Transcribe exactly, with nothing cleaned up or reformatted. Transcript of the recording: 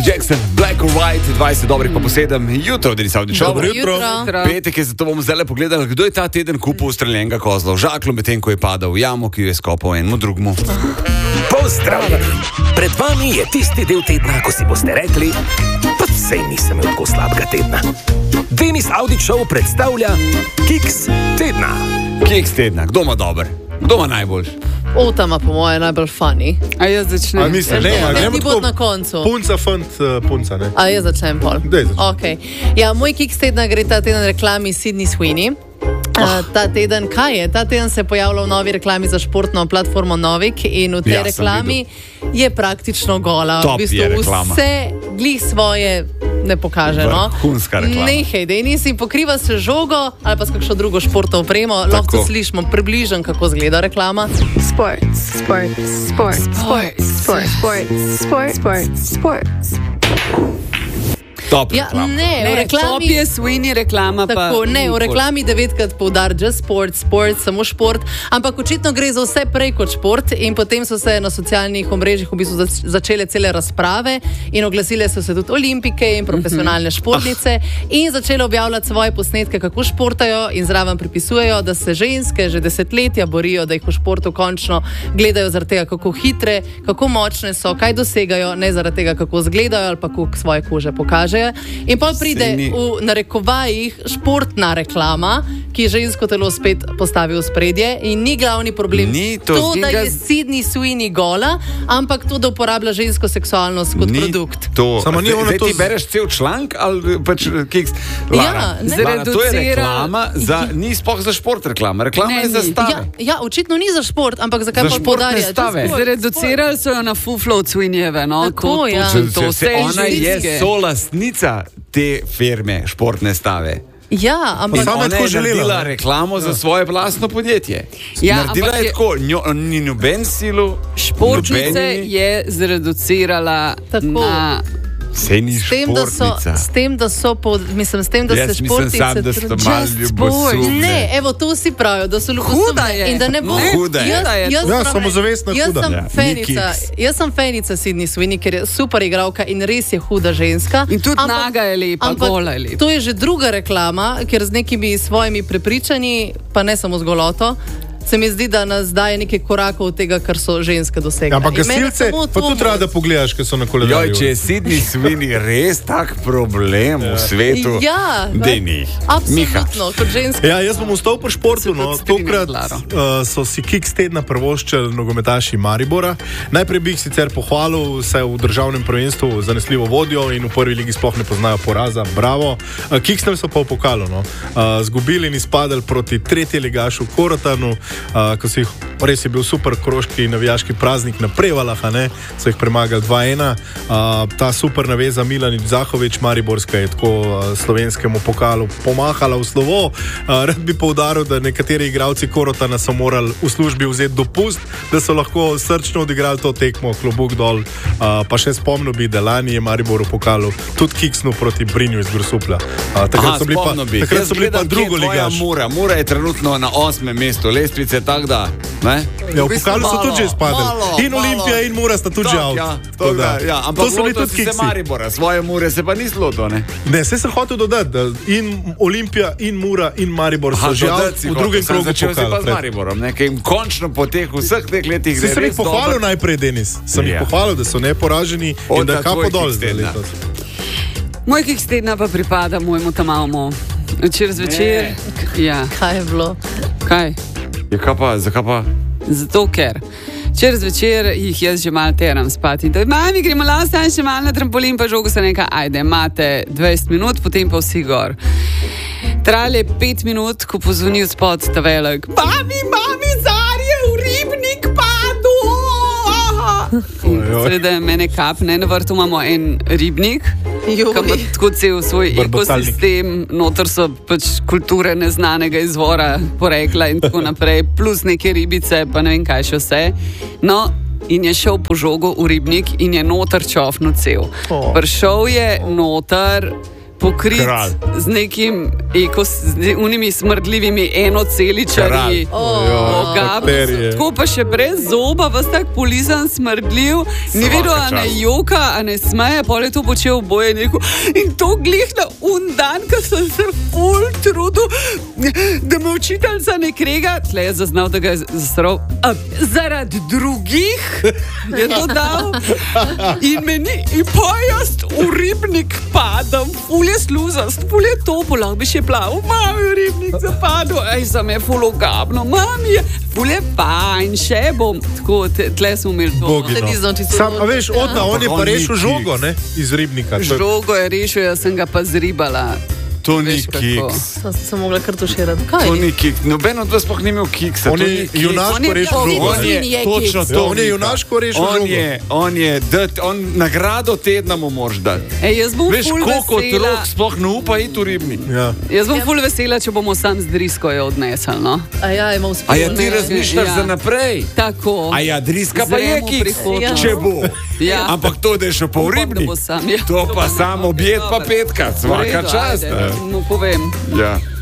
Jackson, Black or White, dvajset dobrih pa po sedem. Jutro, Denis Avdić. Dobro jutro. Petek je, zato bomo zdaj pogledali, kdo je ta teden kupil ustreljenega kozla v žaklu, medtem ko je padal v jamo, ki jo je skopal enemu drugmu. Pozdravljeni! Pred vami je tisti del tedna, ko si boste rekli, pa sej nisem imel tako slabega tedna. Denis Avdić Show predstavlja Kiks tedna. Kiks tedna, kdo ima dober? Kdo ima najboljš? Ota ima po moje najbolj funny. A jaz začnem. A mislim, ne, a gremo tako na koncu. Punca, fant, punca, ne. A jaz začnem pol. Dej začnem. Okay. Ja, moj kiks tedna gre ta teden reklami Sydney Sweeney. Uh, ta teden, kaj je? Ta teden se je pojavila v novi reklami za športno platformo Novik in v tej Ja, sem reklami je praktično gola. Top v bistvu je reklama. vse glih svoje ne pokaže. No? Vrhunska reklama. Nehaj, Denis, in pokriva se žogo ali pa s kakšno drugo športno opremo. Lahko slišimo približno, kako izgleda reklama. Sports, sports, sports, sports, sports, sports, sports, sports. Top Ja, reklama. ne, v Ne, reklami top je Sweeney reklama. Tako, pa ne, v reklami devetkrat poudar just sport, sport, samo šport, ampak očitno gre za vse prej kot šport in potem so se na socialnih omrežjih v bistvu zač- začele cele razprave in oglasile so se tudi olimpike in profesionalne športnice in začele objavljati svoje posnetke, kako športajo in zraven pripisujejo, da se ženske že desetletja borijo, da jih v športu končno gledajo zaradi tega, kako hitre, kako močne so, kaj dosegajo, ne zaradi tega, kako izgledajo ali pa koliko svoje kože pokažejo. In pa pride ni- v narekovajih športna reklama, ki žensko telo spet postavi v spredje in ni glavni problem Ni to- to, da in ga- je Sydney Sweeney gola, ampak to, da uporablja žensko seksualnost kot Ni produkt. To. Samo ni Zdaj- ono zdaj to ti z- bereš cel članek ali pač kiks? Ja, Lara, ne. Lara, to je Zreducira- reklama, za, ni sploh za šport reklama. Reklama Ne, je za ni. stave. Ja, ja, očitno ni za šport, ampak zakaj Za pa športne podarjati? stave. Zreducirali so jo na fuflo od Sweeneyjeve. No? Tako, to, ja. to, to, Se- to, se- Ona je solastnica te firme športne stave. Ja, ampak Sama je Ona tako je želela, naredila ne? reklamo za svoje vlastno podjetje. Ja, Naredila ampak je je- tako, njo, ni noben silu, Športnice nobeni- je zreducirala Tako. na... Sej ni s tem, da so, športnica. s tem, da so, po, mislim, s tem, da Jaz se mislim športnice sam, da sta trudijo- malo Just ljubosumne. Ne, evo, to vsi pravijo, da so Huda ljubosumne je. in da ne bo. Ne, huda je. Jaz, Huda je. jaz Ja, pravim, samozavestna jaz huda. sem Ja, ni fenica, kiks. jaz sem fenica Sydney Sweeney, ker je super igralka in res je huda ženska. In tudi naga je lepa, ampak gola je lepa. To je že druga reklama, ker z nekimi svojimi prepričanji, pa ne samo z goloto, se mi zdi, da nas daje nekaj korakov od tega, kar so ženske dosegle. Ja, ampak In mene gasilce samo pa to tudi rada pogledaš, ker so na koledarju. Joj, če je Sydney Sweeney res tak problem v svetu, Ja, Deni. absolutno, kot ženska. Ja, jaz bom ostal pri športu. Se No. tudi strinjam, Tokrat Klaro. uh, so si kiks tedna prvoščali nogometaši Maribora. Najprej bi jih sicer pohvalil, se v državnem prvenstvu zanesljivo vodijo in v prvi ligi sploh ne poznajo poraza. Bravo. Uh, Kiksnili so pa v pokalu. No. Uh, zgubili in izpadali proti tretji ligašu Korotanu, uh, ko so jih res je bil super kroški navijaški praznik na Prevalah, a ne, so jih premagali dva ena. Uh, ta super naveza Milanič Zahovič, Mariborska je tako uh, slovenskemu pokalu pomahala v slovo. Uh, rad bi poudaril, da nekateri igralci Korotana so morali v službi vzeti dopust, da so lahko srčno odigrali to tekmo, klobuk dol. Uh, pa še spomnil bi, da lani je Maribor v pokalu tudi kiksnil proti Brinju iz Grosuplja. Uh, takrat Aha, so bili pa, spomnil bi. takrat Jaz so bili pa gledam, kje je drugo tvoja ligaš. Mura. Mura je trenutno na osmem mestu lestvice, tako da. Ne? Ja, v V bistvu pokalu so malo, tudi že izpadli. malo, In Olimpija malo. in Mura sta tudi že Tako, out. ja, Tako tako da, da, ja, ampak to so bili lotil tudi si se kiksi. Maribora, svoje Mure se pa ni sloto, ne? Ne, se sem hotel dodati, da in Olimpija, in Mura, in Maribor so že out v drugem krogu Začel si pa pokala. z pred. Mariborom, ne? Ker jim končno po teh vseh teh letih Si gre sem jih res pohvalil dobro. najprej, Denis. Sem jih Ja. pohvalil, da so neporaženi in Ota, da kapo tvoj dol kiks za tedna. letos. Moj kiks tedna pa pripada mojemu tamavmu. Včeraj zvečer. Ja, Kaj je bilo? kaj? Ja, kaj pa, zakaj pa? Zato ker. Včeraj zvečer jih jaz že malo teram spati. Da, mami, gremo lahko še malo na trampolin, pa žogo se nekaj, ajde, imate dvajset minut, potem pa vsi gor. Trajalo je pet minut, ko pozvoni spod ta velik. Mami, mami, Zarje, v ribnik padu! Seveda mene kapne, na vrtu imamo en ribnik, ki ima tako cel svoj Barbotalnik. ekosistem, noter so pač kulture neznanega izvora, porekla in tako naprej, plus neke ribice, pa ne vem kaj še vse. No, in je šel po žogu v ribnik in je noter čofno cel. Oh. Prišel je noter pokrit Kralj. z nekim ekos, z unimi smrdljivimi enoceličarji. Oh. bakterije. Tako pa še brez zoba, vas tak polizan smrdljiv, ni Svaka vedel, a ne čast. joka, a ne smeje, pol je to počel boje neko. In to glih na un dan, ko sem se ful trudil, da me učiteljica ne krega, tle je zaznal, da ga je zasral, a zaradi drugih je to dal. In meni, in pa jaz v ribnik padam, ful je sluzast, ful je topo, lahko bi še plaval, mam je ribnik zapadel, ej, sem je ful ogabno, mam je, ful je fajn, še bom, tako, te- tle smo imeli to. Bogi. Se ni znal čisto Sam, a veš, odločiti, Odna, ja. on je pa On ni rešil Kiks. žogo, ne, iz ribnika. To je- Žogo je rešil, jaz sem ga pa zribala. To ni Veš, kako. kiks. Sem se mogla kar tuširati. Kaj? To ni kiks. Noben od vas sploh ni imel kiksa. On to je ni kiks. junaško On je rešil pa- žogo. On Sin je je točno kiks. to. Ja, on je Nika. junaško rešil On žogo. je, on je, dat, on nagrado tedna mu moraš dati. Ej, jaz bom Veš, ful koliko vesela. otrok sploh ne upa iti v ribnik. Ja. Jaz bom ful vesela, če bomo sam z drisko jo odnesli, no? A ja, ima uspeh. A ja, ti Ne, razmišljaš ja. za naprej? Tako. A ja, driska pa je Zremo kiks, prihodnost. če bo. Ja. Ampak to, da je še pol Upam, da ribnik, bo sam, ja. to pa samo objed pa Dobro. petka, V svaka redu, čast. ajde, mu povem. Ja.